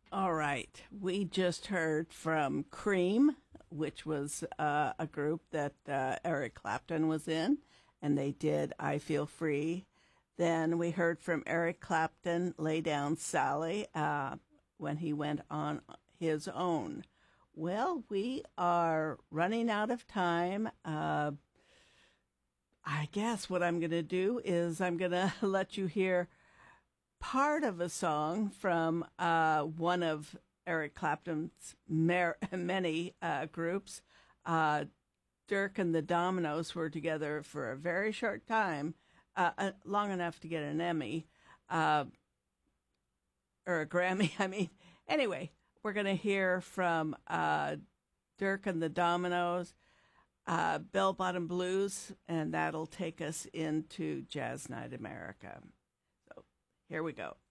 All right. We just heard from Cream, which was a group that Eric Clapton was in, and they did I Feel Free. Then we heard from Eric Clapton, Lay Down Sally, when he went on his own. Well, we are running out of time. I guess what I'm going to do is I'm going to let you hear part of a song from one of Eric Clapton's many groups. Dirk and the Dominoes were together for a very short time, long enough to get an Emmy or a Grammy. I mean, anyway, we're going to hear from Dirk and the Dominoes, Bell Bottom Blues, and that'll take us into Jazz Night America. So here we go.